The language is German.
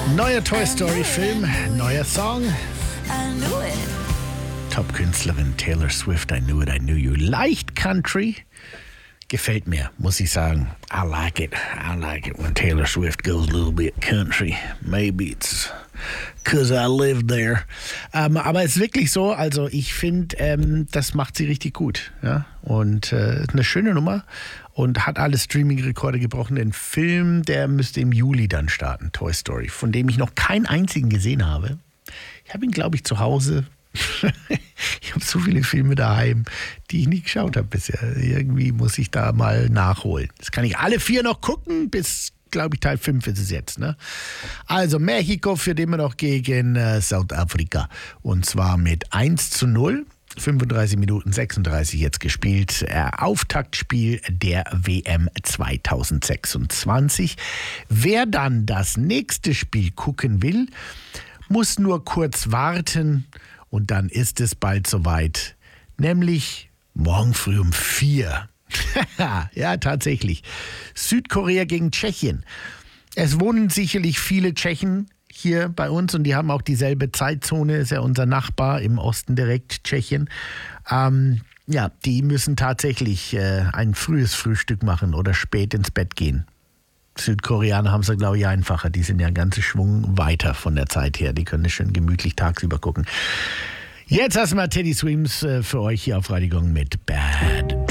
Neuer Toy Story Film, neuer Song. Top-Künstlerin Taylor Swift, I Knew It, I Knew You. Leicht Country. Gefällt mir, muss ich sagen. I like it when Taylor Swift goes a little bit country. Maybe it's because I live there. Aber es ist wirklich so, also ich finde, das macht sie richtig gut. Ja? Und eine schöne Nummer und hat alle Streaming-Rekorde gebrochen. Den Film, der müsste im Juli dann starten, Toy Story, von dem ich noch keinen einzigen gesehen habe. Ich habe ihn, glaube ich, zu Hause. Ich habe so viele Filme daheim, die ich nie geschaut habe bisher. Irgendwie muss ich da mal nachholen. Das kann ich alle 4 noch gucken, bis, glaube ich, Teil 5 ist es jetzt. Ne? Also Mexiko führt immer noch gegen Südafrika. Und zwar mit 1:0. 35 Minuten 36 jetzt gespielt. Auftaktspiel der WM 2026. Wer dann das nächste Spiel gucken will, muss nur kurz warten. Und dann ist es bald soweit, nämlich morgen früh um 4. Ja, tatsächlich. Südkorea gegen Tschechien. Es wohnen sicherlich viele Tschechen hier bei uns und die haben auch dieselbe Zeitzone, ist ja unser Nachbar im Osten direkt, Tschechien. Ja, die müssen tatsächlich ein frühes Frühstück machen oder spät ins Bett gehen. Südkoreaner haben es, glaube ich, einfacher. Die sind ja einen ganzen Schwung weiter von der Zeit her. Die können schön gemütlich tagsüber gucken. Jetzt erstmal Teddy Swims für euch hier auf Radio Gong mit Bad.